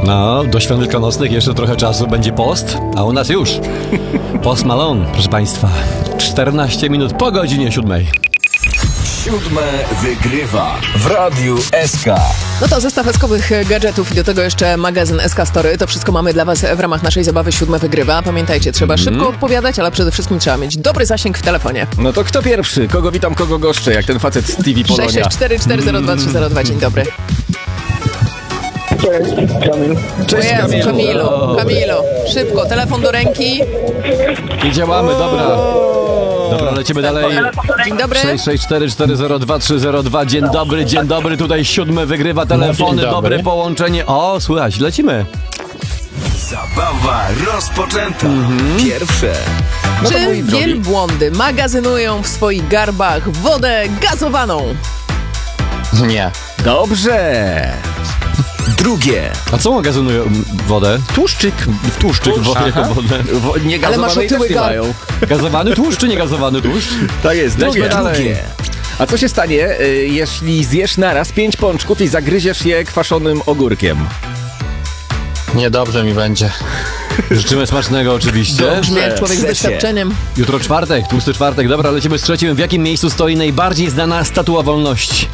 No, do świąt wielkanocnych jeszcze trochę czasu, będzie post, a u nas już. Post Malone, proszę Państwa. 14 minut po godzinie 7. 7 wygrywa w Radiu SK. No to zestaw eskowych gadżetów i do tego jeszcze magazyn SK Story. To wszystko mamy dla Was w ramach naszej zabawy 7 wygrywa. Pamiętajcie, trzeba szybko odpowiadać, ale przede wszystkim trzeba mieć dobry zasięg w telefonie. No to kto pierwszy? Kogo witam, kogo goszczę? Jak ten facet z TV Polonia. 664402302. Dzień dobry. Cześć, Kamil. Cześć, Kamilu. Kamilu, szybko, telefon do ręki. I działamy, dobra. Dobra, lecimy dalej. Dzień dobry. 664402302. Dzień dobry, tutaj 7 wygrywa telefony, dobre połączenie. O, słychać, lecimy. Zabawa rozpoczęta. Pierwsze. No to Czy mój drogi. wielbłądy magazynują w swoich garbach wodę gazowaną? Nie. Dobrze. Drugie. A co magazynują wodę? Tłuszczyk. Tłuszczyk, wodę jako wodę. Nie masz gazowanej też otyły nie garb. mają. Gazowany tłuszcz czy niegazowany tłuszcz? Tak jest, Lećmy dalej. drugie. A co się stanie, jeśli zjesz naraz 5 pączków i zagryziesz je kwaszonym ogórkiem? Niedobrze mi będzie. Życzymy smacznego oczywiście. Brzmi jak człowiek z Trzecie. doświadczeniem. Jutro czwartek, tłusty czwartek. Dobra, lecimy z trzecim. W jakim miejscu stoi najbardziej znana Statua Wolności?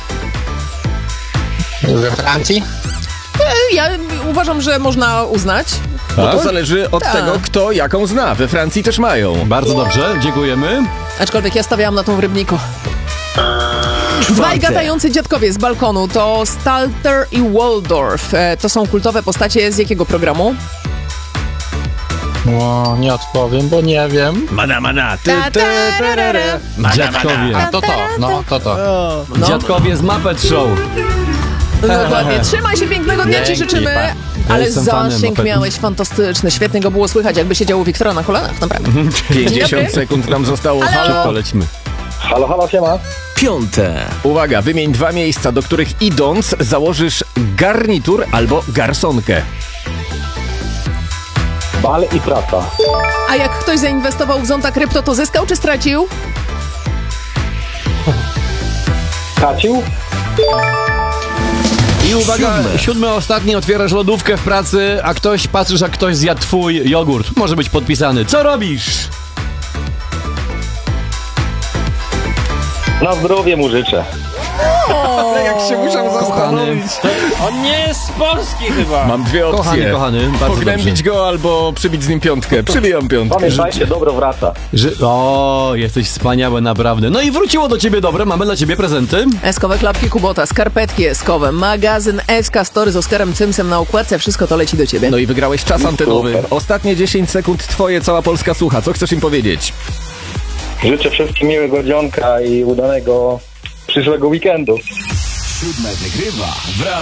We Francji? Ja uważam, że można uznać. Bo to zależy od Tak. tego, kto jaką zna. We Francji też mają. Bardzo dobrze, dziękujemy. Aczkolwiek ja stawiałam na tą w Rybniku. Dwaj gadający dziadkowie z balkonu to Stalter i Waldorf. To są kultowe postacie z jakiego programu? No, nie odpowiem, bo nie wiem. Mana, Dziadkowie. A to. No. Dziadkowie z Muppet Show. Dokładnie. Trzymaj się, pięknego dnia Ci Dzięki, życzymy. pa. Ja Ale jestem fanem zasięg Muppetów. miałeś fantastyczny. Świetnie go było słychać, jakby siedział u Wiktora na kolanach, naprawdę. 50 sekund nam zostało. Halo? Szybko lecimy. Halo, siema. Piąte. Uwaga, wymień 2 miejsca, do których idąc założysz garnitur albo garsonkę. Bal i praca. A jak ktoś zainwestował w Zonta Krypto, to zyskał czy stracił? Kacił? I uwaga, 7 ostatni, otwierasz lodówkę w pracy, a patrzysz, jak ktoś zjadł twój jogurt. Może być podpisany. Co robisz? Na zdrowie mu życzę. Ale jak się muszę zastanowić. On nie jest z Polski chyba. Mam 2 opcje. Kochany, bardzo Pognębić go albo przybić z nim piątkę. Przybijam piątkę. Pamiętajcie, dobro wraca. O, jesteś wspaniały, naprawdę. No i wróciło do ciebie dobre, mamy dla ciebie prezenty. Eskowe klapki Kubota, skarpetki eskowe, magazyn SK Story z Oskarem Cymsem na układce, wszystko to leci do ciebie. No i wygrałeś czas antenowy. Super. Ostatnie 10 sekund twoje, cała Polska słucha. Co chcesz im powiedzieć? Życzę wszystkim miłego dzionka i udanego przyszłego weekendu. 7 wygrywa w Radiu